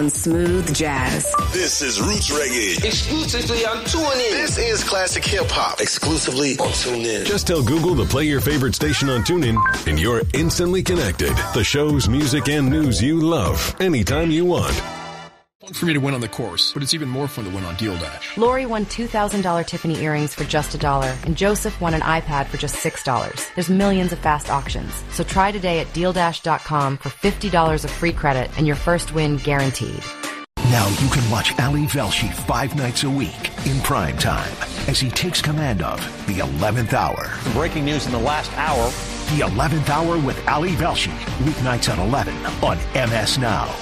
on smooth jazz. This is Roots Reggae. Exclusively on TuneIn. This is classic hip-hop. Exclusively on TuneIn. Just tell Google to play your favorite station on TuneIn, and you're instantly connected. The shows, music, and news you love anytime you want. Fun for me to win on the course, but it's even more fun to win on Deal Dash. Lori won $2,000 Tiffany earrings for just $1, and Joseph won an iPad for just $6. There's millions of fast auctions. So try today at DealDash.com for $50 of free credit and your first win guaranteed. Now you can watch Ali Velshi 5 nights a week in prime time as he takes command of The 11th Hour. Breaking news in the last hour. The 11th Hour with Ali Velshi, weeknights at 11 on MS Now.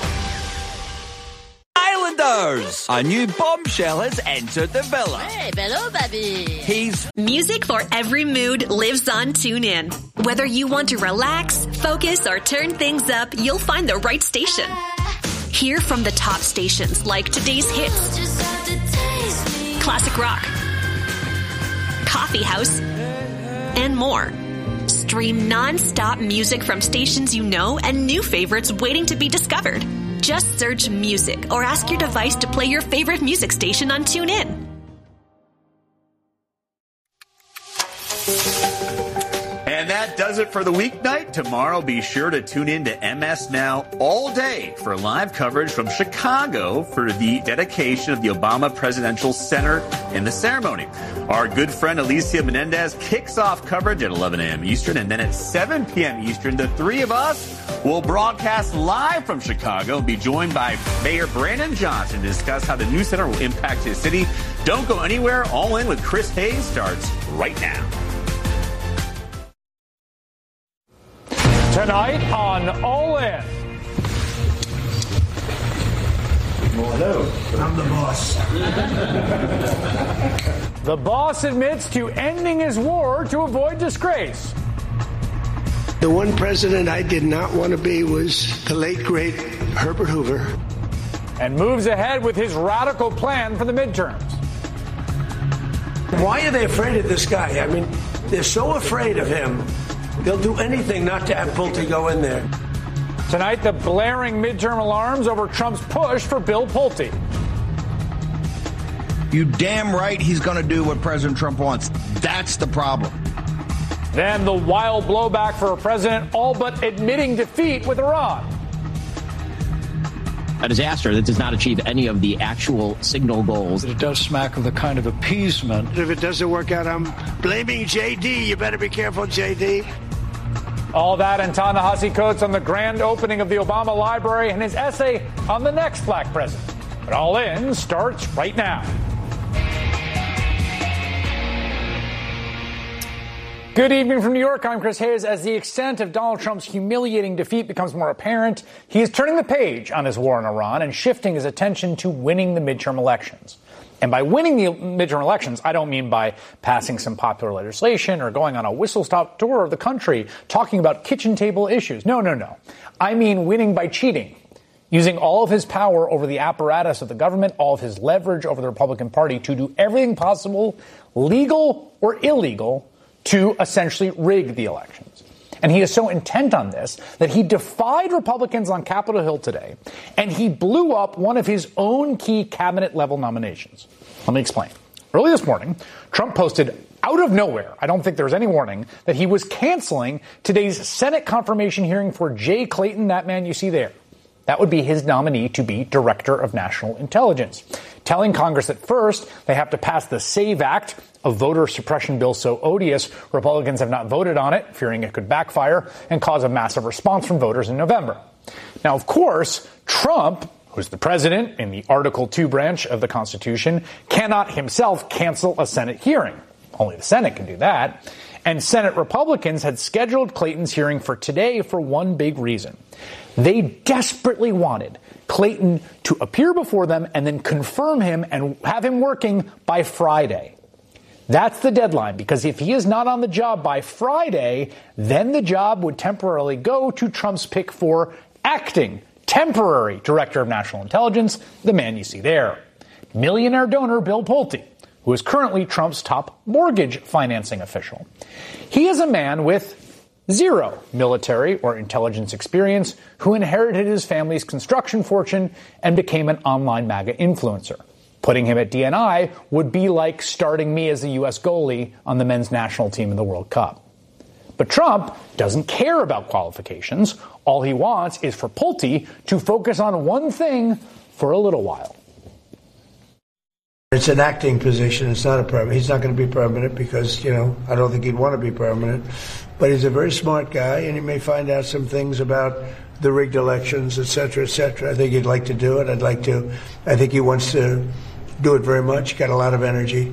Islanders! A new bombshell has entered the villa. Hey, hello, baby. Music for every mood lives on TuneIn. Whether you want to relax, focus, or turn things up, you'll find the right station. Hear from the top stations like Today's Hits, Classic Rock, Coffee House, and more. Stream non-stop music from stations you know and new favorites waiting to be discovered. Just search music or ask your device to play your favorite music station on TuneIn. And that does it for the weeknight. Tomorrow, be sure to tune in to MS Now all day for live coverage from Chicago for the dedication of the Obama Presidential Center in the ceremony. Our good friend Alicia Menendez kicks off coverage at 11 a.m. Eastern, and then at 7 p.m. Eastern, the three of us will broadcast live from Chicago and be joined by Mayor Brandon Johnson to discuss how the new center will impact his city. Don't go anywhere. All In with Chris Hayes starts right now. Tonight on All In. Well, hello. I'm the boss. The boss admits to ending his war to avoid disgrace. The one president I did not want to be was the late, great Herbert Hoover. And moves ahead with his radical plan for the midterms. Why are they afraid of this guy? I mean, they're so afraid of him. They'll do anything not to have Pulte go in there. Tonight, the blaring midterm alarms over Trump's push for Bill Pulte. You damn right he's going to do what President Trump wants. That's the problem. Then the wild blowback for a president all but admitting defeat with Iran. A disaster that does not achieve any of the actual signal goals. It does smack of the kind of appeasement. If it doesn't work out, I'm blaming JD. You better be careful, JD. All that and Ta-Nehisi Coates on the grand opening of the Obama Library and his essay on the next black president. But All In starts right now. Good evening from New York. I'm Chris Hayes. As the extent of Donald Trump's humiliating defeat becomes more apparent, he is turning the page on his war in Iran and shifting his attention to winning the midterm elections. And by winning the midterm elections, I don't mean by passing some popular legislation or going on a whistle-stop tour of the country talking about kitchen table issues. No. I mean winning by cheating, using all of his power over the apparatus of the government, all of his leverage over the Republican Party to do everything possible, legal or illegal, to essentially rig the elections. And he is so intent on this that he defied Republicans on Capitol Hill today, and he blew up one of his own key cabinet-level nominations. Let me explain. Early this morning, Trump posted out of nowhere, I don't think there was any warning, that he was canceling today's Senate confirmation hearing for Jay Clayton, that man you see there. That would be his nominee to be Director of National Intelligence, telling Congress that first they have to pass the SAVE Act, a voter suppression bill so odious Republicans have not voted on it, fearing it could backfire and cause a massive response from voters in November. Now, of course, Trump, who's the president in the Article 2 branch of the Constitution, cannot himself cancel a Senate hearing. Only the Senate can do that. And Senate Republicans had scheduled Clayton's hearing for today for one big reason. They desperately wanted Clayton to appear before them and then confirm him and have him working by Friday. That's the deadline, because if he is not on the job by Friday, then the job would temporarily go to Trump's pick for acting temporary Director of National Intelligence, the man you see there, millionaire donor Bill Pulte, who is currently Trump's top mortgage financing official. He is a man with zero military or intelligence experience, who inherited his family's construction fortune and became an online MAGA influencer. Putting him at DNI would be like starting me as the U.S. goalie on the men's national team in the World Cup. But Trump doesn't care about qualifications. All he wants is for Pulte to focus on one thing for a little while. It's an acting position. It's not a permanent. He's not going to be permanent because, I don't think he'd want to be permanent. But he's a very smart guy, and he may find out some things about the rigged elections, et cetera, et cetera. I think he'd like to do it. I think he wants to do it very much. Got a lot of energy.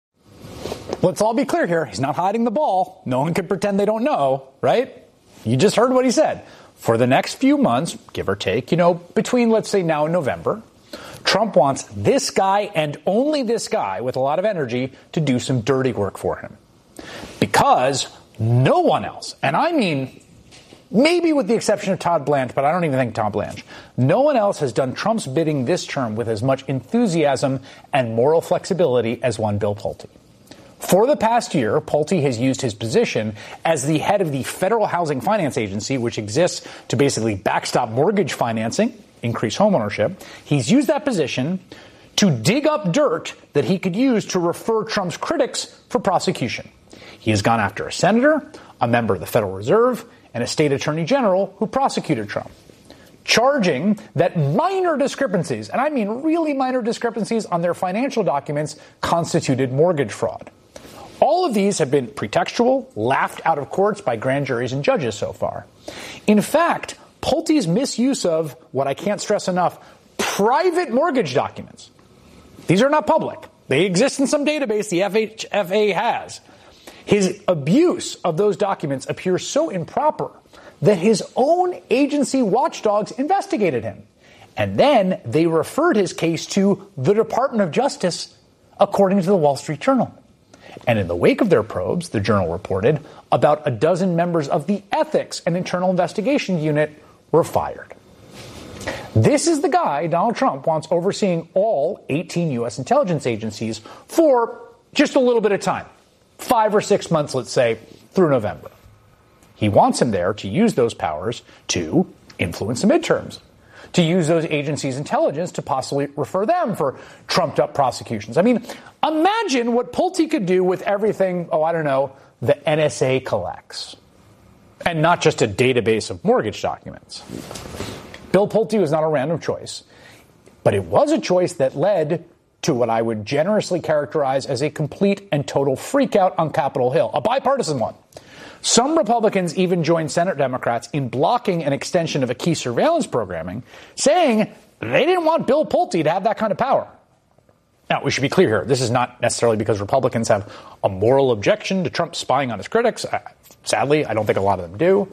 Let's all be clear here. He's not hiding the ball. No one can pretend they don't know, right? You just heard what he said. For the next few months, give or take, between, let's say, now and November, Trump wants this guy and only this guy with a lot of energy to do some dirty work for him. Because no one else, and I mean maybe with the exception of Todd Blanche, but I don't even think Todd Blanche, no one else has done Trump's bidding this term with as much enthusiasm and moral flexibility as one Bill Pulte. For the past year, Pulte has used his position as the head of the Federal Housing Finance Agency, which exists to basically backstop mortgage financing, increase homeownership. He's used that position to dig up dirt that he could use to refer Trump's critics for prosecution. He has gone after a senator, a member of the Federal Reserve, and a state attorney general who prosecuted Trump, charging that minor discrepancies, and I mean really minor discrepancies on their financial documents, constituted mortgage fraud. All of these have been pretextual, laughed out of courts by grand juries and judges so far. In fact, Pulte's misuse of, what I can't stress enough, private mortgage documents. These are not public. They exist in some database the FHFA has. His abuse of those documents appears so improper that his own agency watchdogs investigated him. And then they referred his case to the Department of Justice, according to the Wall Street Journal. And in the wake of their probes, the Journal reported, about a dozen members of the Ethics and Internal Investigation Unit were fired. This is the guy Donald Trump wants overseeing all 18 U.S. intelligence agencies for just a little bit of time. 5 or 6 months, let's say, through November. He wants him there to use those powers to influence the midterms, to use those agencies' intelligence to possibly refer them for trumped-up prosecutions. I mean, imagine what Pulte could do with everything, the NSA collects. And not just a database of mortgage documents. Bill Pulte was not a random choice, but it was a choice that led to what I would generously characterize as a complete and total freakout on Capitol Hill, a bipartisan one. Some Republicans even joined Senate Democrats in blocking an extension of a key surveillance programming, saying they didn't want Bill Pulte to have that kind of power. Now, we should be clear here. This is not necessarily because Republicans have a moral objection to Trump spying on his critics. Sadly, I don't think a lot of them do.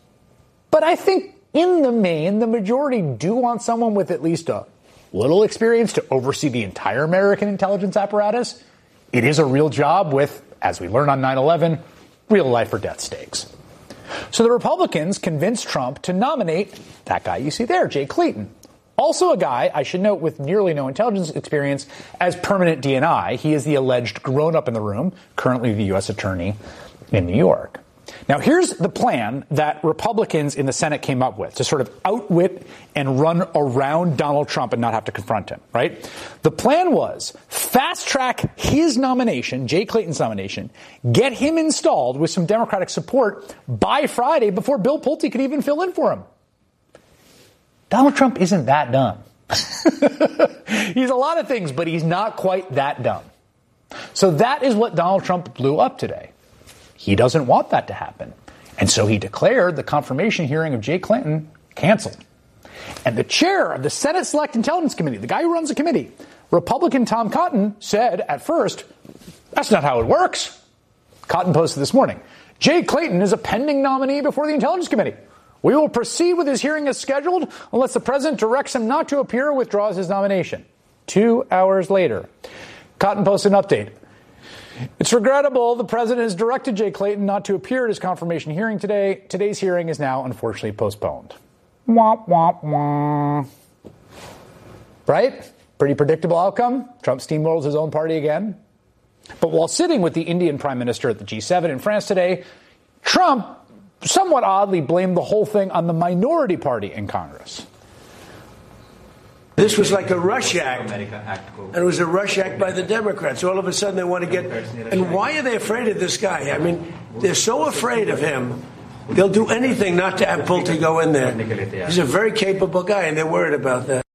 But I think in the main, the majority do want someone with at least a little experience to oversee the entire American intelligence apparatus. It is a real job with, as we learned on 9/11, real life or death stakes. So the Republicans convinced Trump to nominate that guy you see there, Jay Clayton. Also a guy, I should note, with nearly no intelligence experience as permanent DNI. He is the alleged grown-up in the room, currently the U.S. attorney in New York. Now, here's the plan that Republicans in the Senate came up with to sort of outwit and run around Donald Trump and not have to confront him, right? The plan was fast-track his nomination, Jay Clayton's nomination, get him installed with some Democratic support by Friday before Bill Pulte could even fill in for him. Donald Trump isn't that dumb. He's a lot of things, but he's not quite that dumb. So that is what Donald Trump blew up today. He doesn't want that to happen. And so he declared the confirmation hearing of Jay Clayton canceled. And the chair of the Senate Select Intelligence Committee, the guy who runs the committee, Republican Tom Cotton, said at first, that's not how it works. Cotton posted this morning, Jay Clayton is a pending nominee before the Intelligence Committee. We will proceed with his hearing as scheduled unless the president directs him not to appear or withdraws his nomination. 2 hours later, Cotton posted an update. It's regrettable the president has directed Jay Clayton not to appear at his confirmation hearing today. Today's hearing is now unfortunately postponed. Womp, womp, womp. Right? Pretty predictable outcome. Trump steamrolls his own party again. But while sitting with the Indian prime minister at the G7 in France today, Trump somewhat oddly blamed the whole thing on the minority party in Congress. This was like a rush act, and it was a rush act by the Democrats. All of a sudden they want to get, and why are they afraid of this guy? I mean, they're so afraid of him, they'll do anything not to have Pulte go in there. He's a very capable guy, and they're worried about that.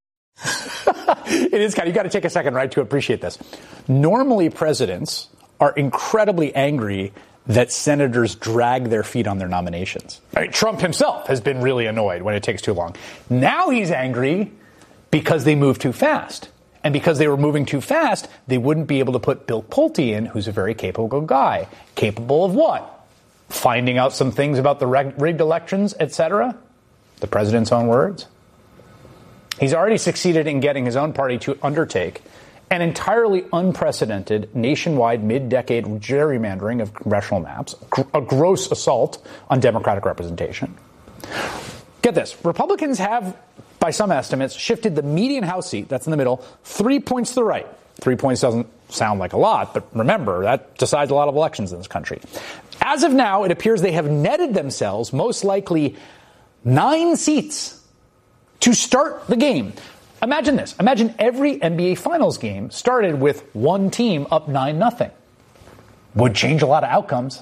It is kind of, you got to take a second, right, to appreciate this. Normally, presidents are incredibly angry that senators drag their feet on their nominations. I mean, Trump himself has been really annoyed when it takes too long. Now he's angry because they moved too fast. And because they were moving too fast, they wouldn't be able to put Bill Pulte in, who's a very capable guy. Capable of what? Finding out some things about the rigged elections, etc.? The president's own words. He's already succeeded in getting his own party to undertake an entirely unprecedented nationwide mid-decade gerrymandering of congressional maps, a gross assault on Democratic representation. Get this. Republicans have, by some estimates, shifted the median House seat, that's in the middle, 3 points to the right. 3 points doesn't sound like a lot, but remember, that decides a lot of elections in this country. As of now, it appears they have netted themselves most likely 9 seats to start the game. Imagine this. Imagine every NBA Finals game started with one team up 9-0. Would change a lot of outcomes.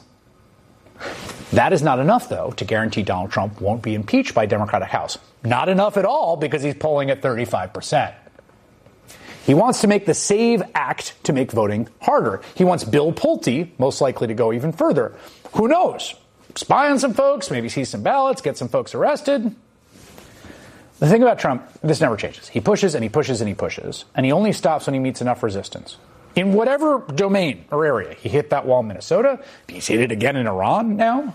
That is not enough, though, to guarantee Donald Trump won't be impeached by Democratic House. Not enough at all, because he's polling at 35%. He wants to make the SAVE Act to make voting harder. He wants Bill Pulte, most likely, to go even further. Who knows? Spy on some folks, maybe see some ballots, get some folks arrested. The thing about Trump, this never changes. He pushes and he pushes and he pushes, and he only stops when he meets enough resistance. In whatever domain or area, he hit that wall in Minnesota. He's hit it again in Iran now.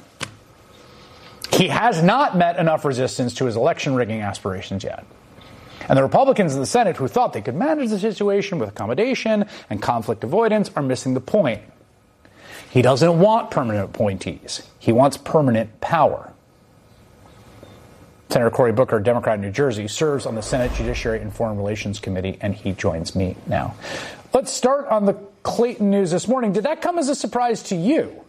He has not met enough resistance to his election rigging aspirations yet. And the Republicans in the Senate who thought they could manage the situation with accommodation and conflict avoidance are missing the point. He doesn't want permanent appointees. He wants permanent power. Senator Cory Booker, Democrat in New Jersey, serves on the Senate Judiciary and Foreign Relations Committee, and he joins me now. Let's start on the Clayton news this morning. Did that come as a surprise to you?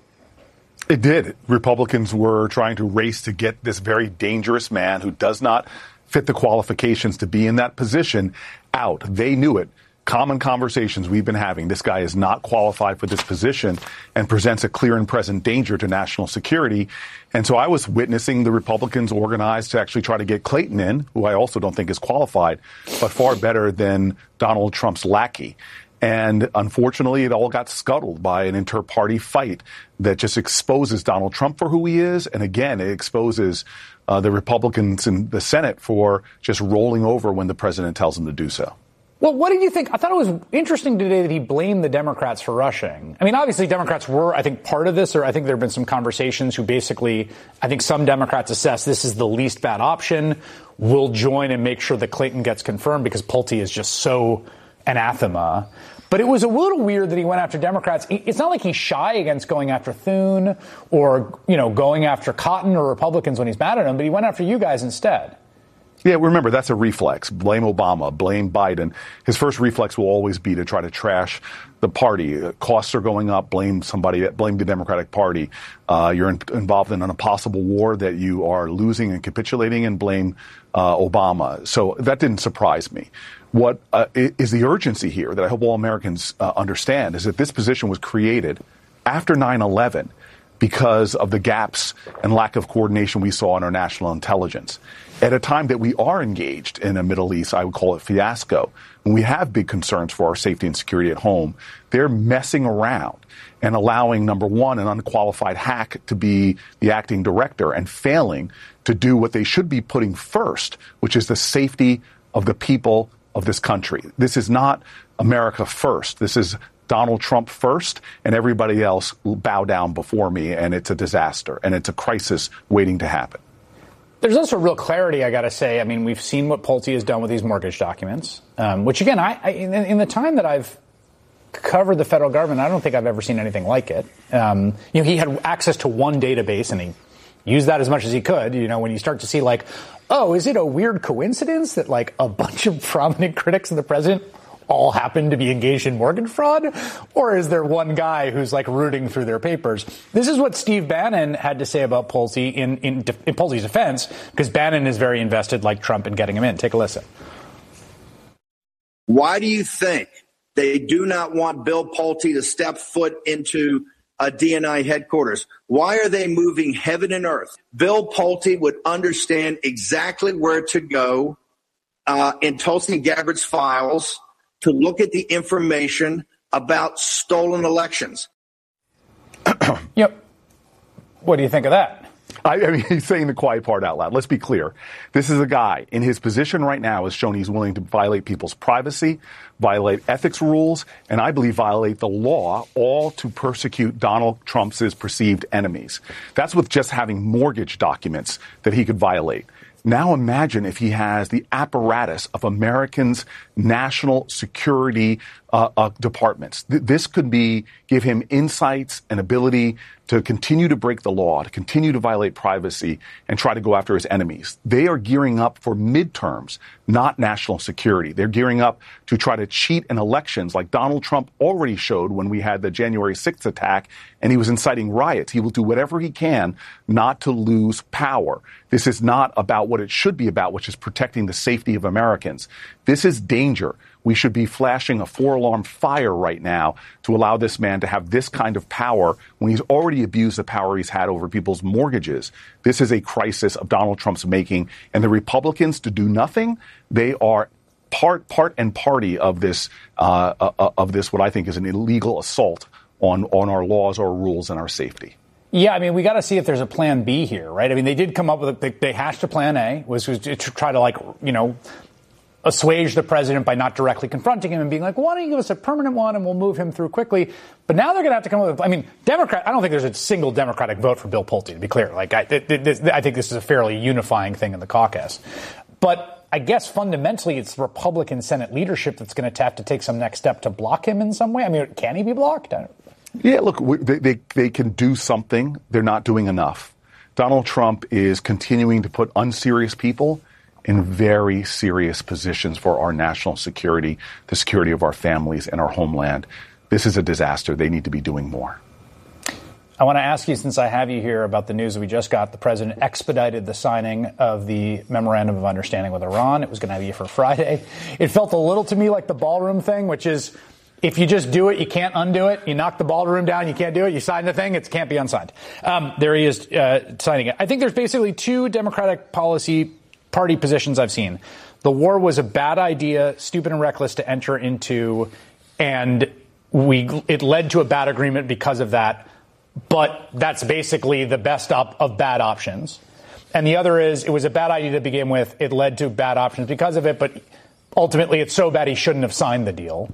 It did. Republicans were trying to race to get this very dangerous man who does not fit the qualifications to be in that position out. They knew it. Common conversations we've been having. This guy is not qualified for this position and presents a clear and present danger to national security. And so I was witnessing the Republicans organize to actually try to get Clayton in, who I also don't think is qualified, but far better than Donald Trump's lackey. And unfortunately, it all got scuttled by an inter-party fight that just exposes Donald Trump for who he is. And again, it exposes the Republicans in the Senate for just rolling over when the president tells them to do so. Well, what did you think? I thought it was interesting today that he blamed the Democrats for rushing. I mean, obviously, Democrats were, I think, part of this, or I think there have been some conversations who basically, I think some Democrats assess this is the least bad option. We'll join and make sure that Clayton gets confirmed because Pulte is just so anathema. But it was a little weird that he went after Democrats. It's not like he's shy against going after Thune or, going after Cotton or Republicans when he's mad at them, but he went after you guys instead. Yeah, remember, that's a reflex. Blame Obama, blame Biden. His first reflex will always be to try to trash the party. Costs are going up. Blame somebody. Blame the Democratic Party. You're involved in a possible war that you are losing and capitulating, and blame Obama. So that didn't surprise me. What is the urgency here that I hope all Americans understand is that this position was created after 9/11 because of the gaps and lack of coordination we saw in our national intelligence. At a time that we are engaged in a Middle East, I would call it fiasco, when we have big concerns for our safety and security at home, they're messing around and allowing, number one, an unqualified hack to be the acting director and failing to do what they should be putting first, which is the safety of the people of this country. This is not America first. This is Donald Trump first, and everybody else will bow down before me, and it's a disaster, and it's a crisis waiting to happen. There's also real clarity, I got to say. I mean, we've seen what Pulte has done with these mortgage documents, which, again, in the time that I've covered the federal government, I don't think I've ever seen anything like it. He had access to one database, and he used that as much as he could. When you start to see, is it a weird coincidence that, a bunch of prominent critics of the president all happen to be engaged in mortgage fraud? Or is there one guy who's like rooting through their papers? This is what Steve Bannon had to say about Pulte in Pulte's defense, because Bannon is very invested, like Trump, in getting him in. Take a listen. Why do you think they do not want Bill Pulte to step foot into a DNI headquarters? Why are they moving heaven and earth? Bill Pulte would understand exactly where to go in Tulsi Gabbard's files to look at the information about stolen elections. Yep. What do you think of that? I mean, he's saying the quiet part out loud. Let's be clear. This is a guy in his position right now has shown he's willing to violate people's privacy, violate ethics rules, and I believe violate the law, all to persecute Donald Trump's perceived enemies. That's with just having mortgage documents that he could violate. Now imagine if he has the apparatus of Americans' national security departments. This could give him insights and ability to continue to break the law, to continue to violate privacy, and try to go after his enemies. They are gearing up for midterms, not national security. They're gearing up to try to cheat in elections like Donald Trump already showed when we had the January 6th attack and he was inciting riots. He will do whatever he can not to lose power. This is not about what it should be about, which is protecting the safety of Americans. This is danger. We should be flashing a 4-alarm fire right now to allow this man to have this kind of power when he's already abused the power he's had over people's mortgages. This is a crisis of Donald Trump's making. And the Republicans, to do nothing, they are part and party of this, what I think is an illegal assault on our laws, our rules, and our safety. Yeah, I mean, we got to see if there's a plan B here, right? I mean, they did come up with they hashed a plan A, was to try to assuage the president by not directly confronting him and being like, why don't you give us a permanent one and we'll move him through quickly. But now they're going to have to come up with, I don't think there's a single Democratic vote for Bill Pulte, to be clear. Like, I think this is a fairly unifying thing in the caucus. But I guess fundamentally it's Republican Senate leadership that's going to have to take some next step to block him in some way. I mean, can he be blocked? Yeah, look, they can do something. They're not doing enough. Donald Trump is continuing to put unserious people in very serious positions for our national security, the security of our families and our homeland. This is a disaster. They need to be doing more. I want to ask you, since I have you here, about the news that we just got. The president expedited the signing of the Memorandum of Understanding with Iran. It was going to be for Friday. It felt a little to me like the ballroom thing, which is if you just do it, you can't undo it. You knock the ballroom down, you can't do it. You sign the thing, it can't be unsigned. There he is signing it. I think there's basically two Democratic party positions I've seen. The war was a bad idea, stupid and reckless to enter into, and it led to a bad agreement because of that. But that's basically the best of bad options. And the other is it was a bad idea to begin with. It led to bad options because of it. But ultimately, it's so bad he shouldn't have signed the deal.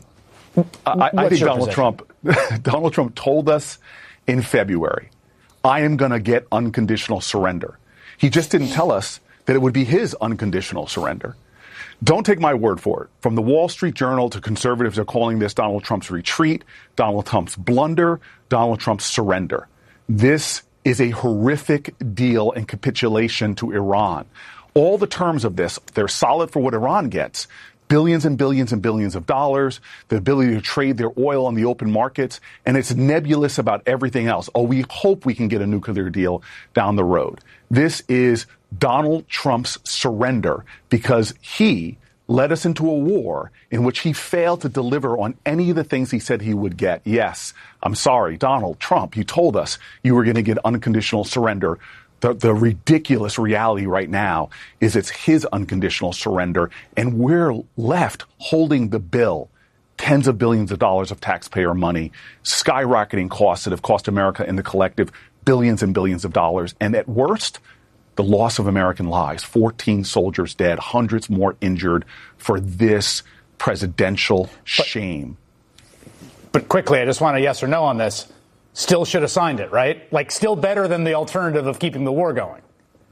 I think Donald Trump told us in February, I am going to get unconditional surrender. He just didn't tell us that it would be his unconditional surrender. Don't take my word for it. From the Wall Street Journal to conservatives are calling this Donald Trump's retreat, Donald Trump's blunder, Donald Trump's surrender. This is a horrific deal and capitulation to Iran. All the terms of this, they're solid for what Iran gets. Billions and billions and billions of dollars, the ability to trade their oil on the open markets, and it's nebulous about everything else. Oh, we hope we can get a nuclear deal down the road. This is Donald Trump's surrender because he led us into a war in which he failed to deliver on any of the things he said he would get. Yes, I'm sorry, Donald Trump, you told us you were going to get unconditional surrender. The ridiculous reality right now is it's his unconditional surrender, and we're left holding the bill. Tens of billions of dollars of taxpayer money, skyrocketing costs that have cost America in the collective billions and billions of dollars. And at worst, the loss of American lives, 14 soldiers dead, hundreds more injured for this presidential shame. But quickly, I just want a yes or no on this. Still should have signed it, right? Like, still better than the alternative of keeping the war going.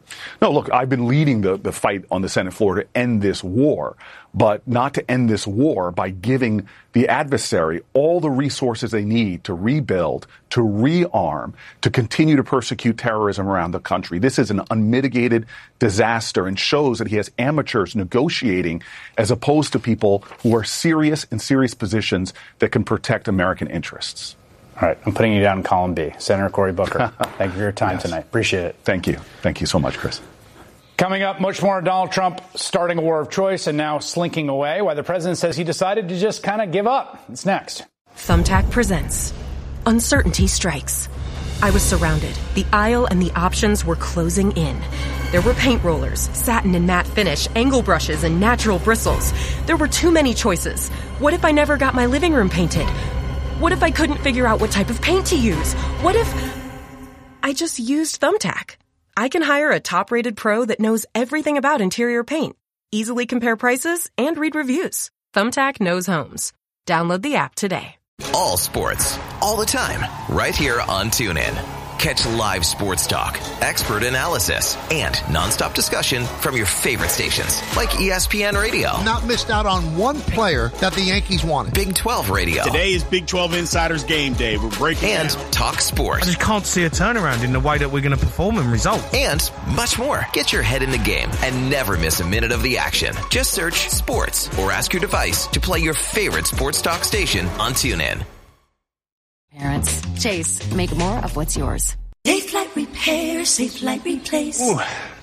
No, look, I've been leading the fight on the Senate floor to end this war, but not to end this war by giving the adversary all the resources they need to rebuild, to rearm, to continue to persecute terrorism around the country. This is an unmitigated disaster and shows that he has amateurs negotiating as opposed to people who are serious in serious positions that can protect American interests. All right, I'm putting you down in column B. Senator Cory Booker, thank you for your time tonight. Appreciate it. Thank you. Thank you so much, Chris. Coming up, much more on Donald Trump starting a war of choice and now slinking away, why the president says he decided to just kind of give up. It's next. Thumbtack presents Uncertainty Strikes. I was surrounded. The aisle and the options were closing in. There were paint rollers, satin and matte finish, angle brushes, and natural bristles. There were too many choices. What if I never got my living room painted? What if I couldn't figure out what type of paint to use? What if I just used Thumbtack? I can hire a top-rated pro that knows everything about interior paint, easily compare prices, and read reviews. Thumbtack knows homes. Download the app today. All sports, all the time, right here on TuneIn. Catch live sports talk, expert analysis, and nonstop discussion from your favorite stations, like ESPN Radio. Not missed out on one player that the Yankees wanted. Big 12 Radio. Today is Big 12 Insiders Game Day. We're breaking and down. Talk sports. I just can't see a turnaround in the way that we're going to perform and result. And much more. Get your head in the game and never miss a minute of the action. Just search sports or ask your device to play your favorite sports talk station on TuneIn. Parents, Chase, make more of what's yours. Safe Light Repair, Safe Light Replace. Ooh.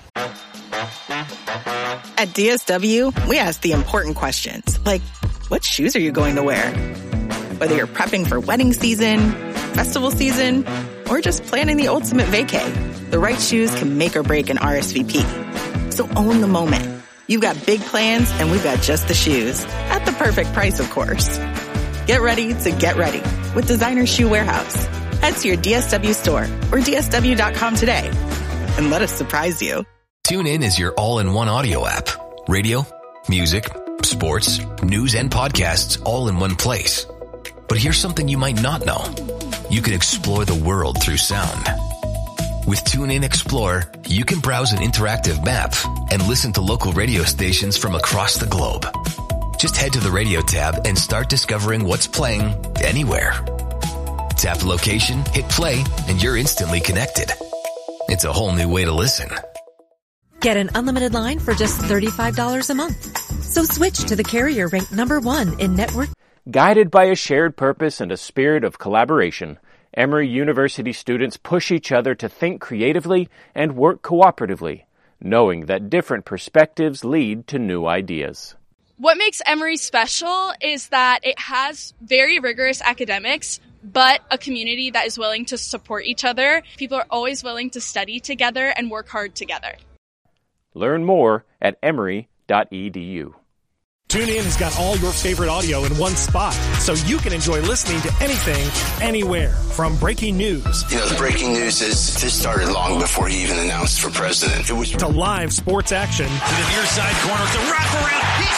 At DSW, we ask the important questions, like, what shoes are you going to wear? Whether you're prepping for wedding season, festival season, or just planning the ultimate vacay, the right shoes can make or break an RSVP. So own the moment. You've got big plans, and we've got just the shoes. At the perfect price, of course. Get ready to get ready with Designer Shoe Warehouse. Head to your DSW store or DSW.com today and let us surprise you. TuneIn is your all-in-one audio app. Radio, music, sports, news, and podcasts all in one place. But here's something you might not know. You can explore the world through sound. With TuneIn Explore, you can browse an interactive map and listen to local radio stations from across the globe. Just head to the radio tab and start discovering what's playing anywhere. Tap the location, hit play, and you're instantly connected. It's a whole new way to listen. Get an unlimited line for just $35 a month. So switch to the carrier ranked #1 in network. Guided by a shared purpose and a spirit of collaboration, Emory University students push each other to think creatively and work cooperatively, knowing that different perspectives lead to new ideas. What makes Emory special is that it has very rigorous academics, but a community that is willing to support each other. People are always willing to study together and work hard together. Learn more at emory.edu. TuneIn has got all your favorite audio in one spot, so you can enjoy listening to anything, anywhere. From breaking news. You know, the breaking news is this started long before he even announced for president. It was to live sports action. To the near side corner, the wraparound. He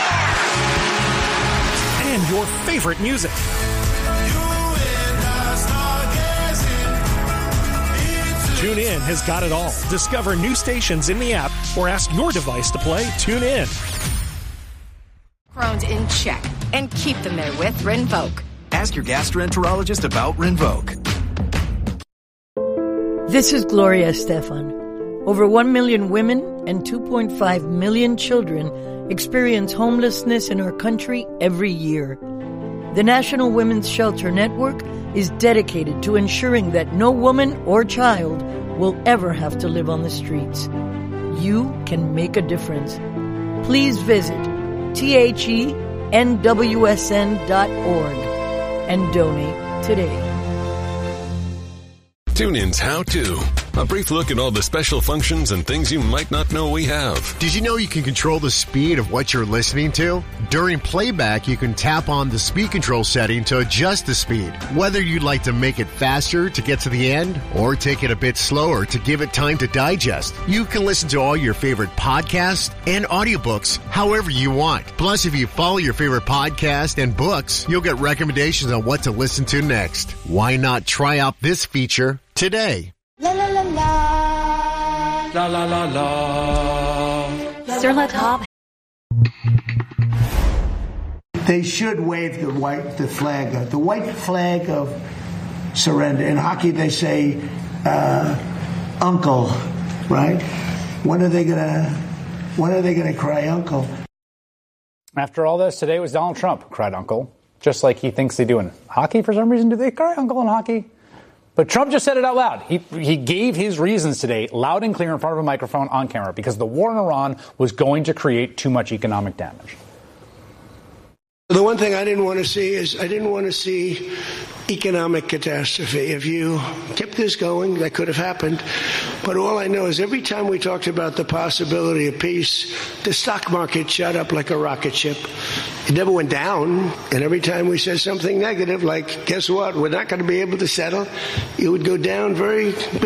scored! And your favorite music. TuneIn has got it all. Discover new stations in the app or ask your device to play TuneIn. Crohn's in check. And keep them there with Rinvoq. Ask your gastroenterologist about Rinvoq. This is Gloria Estefan. Over 1 million women and 2.5 million children experience homelessness in our country every year. The National Women's Shelter Network is dedicated to ensuring that no woman or child will ever have to live on the streets. You can make a difference. Please visit THENWSN.org and donate today. TuneIn's How To. A brief look at all the special functions and things you might not know we have. Did you know you can control the speed of what you're listening to? During playback, you can tap on the speed control setting to adjust the speed. Whether you'd like to make it faster to get to the end or take it a bit slower to give it time to digest, you can listen to all your favorite podcasts and audiobooks however you want. Plus, if you follow your favorite podcast and books, you'll get recommendations on what to listen to next. Why not try out this feature today? La la la la. La la la la. Sur la table. They should wave the white flag of surrender. In hockey, they say, "Uncle," right? When are they gonna cry uncle? After all this, today was Donald Trump who cried uncle, just like he thinks they do in hockey for some reason. Do they cry uncle in hockey? But Trump just said it out loud. He gave his reasons today, loud and clear in front of a microphone on camera, because the war in Iran was going to create too much economic damage. The one thing I didn't want to see is economic catastrophe. If you kept this going, that could have happened. But all I know is every time we talked about the possibility of peace, the stock market shot up like a rocket ship. It never went down. And every time we said something negative, like, guess what, we're not going to be able to settle, it would go down very